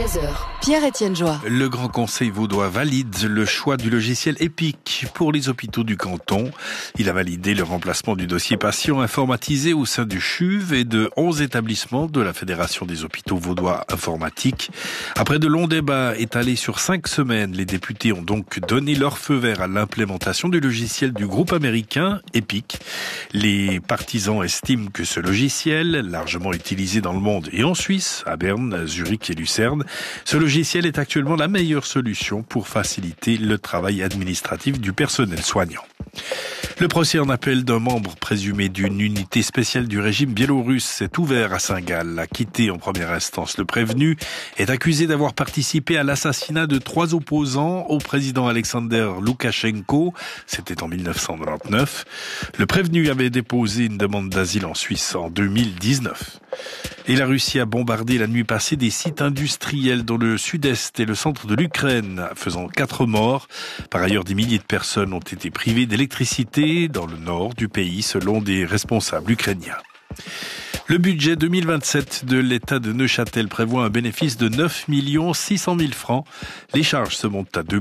16h, Pierre-Étienne Joie. Le Grand Conseil vaudois valide le choix du logiciel EPIC pour les hôpitaux du canton. Il a validé le remplacement du dossier patient informatisé au sein du CHUV et de 11 établissements de la Fédération des hôpitaux vaudois informatiques. Après de longs débats étalés sur 5 semaines, les députés ont donc donné leur feu vert à l'implémentation du logiciel du groupe américain EPIC. Les partisans estiment que ce logiciel, largement utilisé dans le monde et en Suisse, à Berne, Zurich et Lucerne, ce logiciel est actuellement la meilleure solution pour faciliter le travail administratif du personnel soignant. Le procès en appel d'un membre présumé d'une unité spéciale du régime biélorusse s'est ouvert à Saint-Gall. Acquitté en première instance, le prévenu est accusé d'avoir participé à l'assassinat de 3 opposants au président Alexander Loukachenko. C'était en 1999. Le prévenu avait déposé une demande d'asile en Suisse en 2019. Et la Russie a bombardé la nuit passée des sites industriels dans le sud-est et le centre de l'Ukraine, faisant 4 morts. Par ailleurs, des milliers de personnes ont été privées d'électricité dans le nord du pays, selon des responsables ukrainiens. Le budget 2027 de l'État de Neuchâtel prévoit un bénéfice de 9 600 000 francs. Les charges se montent à 2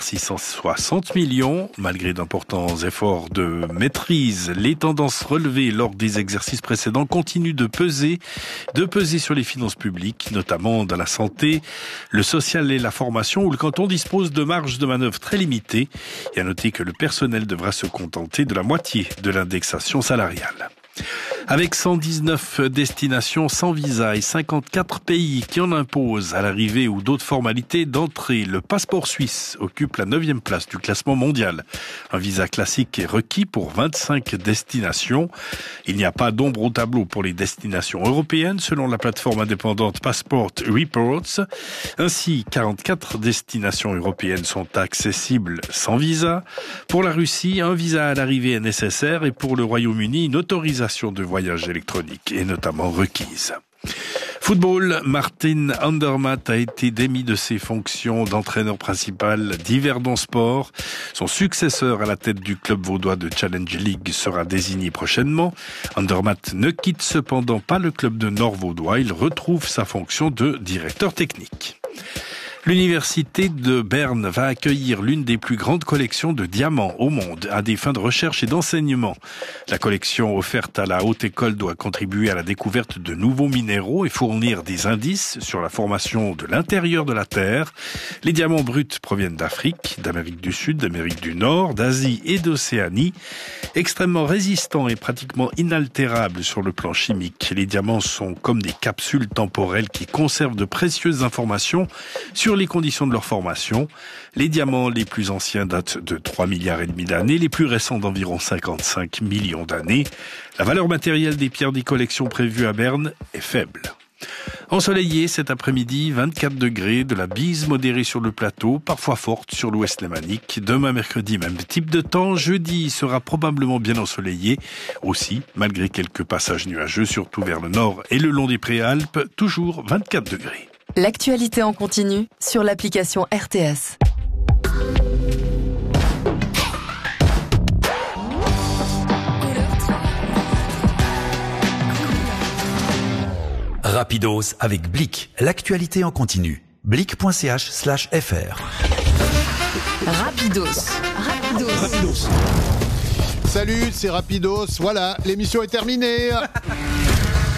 660 millions. Malgré d'importants efforts de maîtrise, les tendances relevées lors des exercices précédents continuent de peser sur les finances publiques, notamment dans la santé, le social et la formation, où le canton dispose de marges de manœuvre très limitées. Et à noter que le personnel devra se contenter de la moitié de l'indexation salariale. Avec 119 destinations sans visa et 54 pays qui en imposent à l'arrivée ou d'autres formalités d'entrée, le passeport suisse occupe la 9e place du classement mondial. Un visa classique est requis pour 25 destinations. Il n'y a pas d'ombre au tableau pour les destinations européennes, selon la plateforme indépendante Passport Reports. Ainsi, 44 destinations européennes sont accessibles sans visa. Pour la Russie, un visa à l'arrivée est nécessaire et pour le Royaume-Uni, une autorisation de voyage électronique est notamment requise. Football, Martin Andermatt a été démis de ses fonctions d'entraîneur principal d'Yverdon Sport. Son successeur à la tête du club vaudois de Challenge League sera désigné prochainement. Andermatt ne quitte cependant pas le club de Nord-Vaudois. Il retrouve sa fonction de directeur technique. L'université de Berne va accueillir l'une des plus grandes collections de diamants au monde à des fins de recherche et d'enseignement. La collection offerte à la Haute École doit contribuer à la découverte de nouveaux minéraux et fournir des indices sur la formation de l'intérieur de la Terre. Les diamants bruts proviennent d'Afrique, d'Amérique du Sud, d'Amérique du Nord, d'Asie et d'Océanie. Extrêmement résistants et pratiquement inaltérables sur le plan chimique, les diamants sont comme des capsules temporelles qui conservent de précieuses informations sur les conditions de leur formation. Les diamants les plus anciens datent de 3,5 milliards d'années, les plus récents d'environ 55 millions d'années. La valeur matérielle des pierres des collections prévues à Berne est faible. Ensoleillé cet après-midi, 24 degrés, de la bise modérée sur le plateau, parfois forte sur l'ouest lémanique. Demain mercredi, même type de temps. Jeudi sera probablement bien ensoleillé. Aussi, malgré quelques passages nuageux, surtout vers le nord et le long des Préalpes, toujours 24 degrés. L'actualité en continu sur l'application RTS. Rapidos avec Blick, l'actualité en continu. Blick.ch/fr. Rapidos. Salut, c'est Rapidos. Voilà, l'émission est terminée.